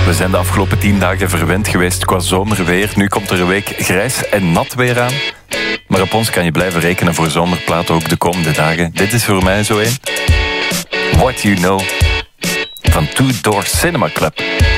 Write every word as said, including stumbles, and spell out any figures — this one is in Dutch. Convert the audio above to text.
We zijn de afgelopen tien dagen verwend geweest qua zomerweer. Nu komt er een week grijs en nat weer aan. Maar op ons kan je blijven rekenen voor zomerplaten ook de komende dagen. Dit is voor mij zo een. What You Know van Two Door Cinema Club.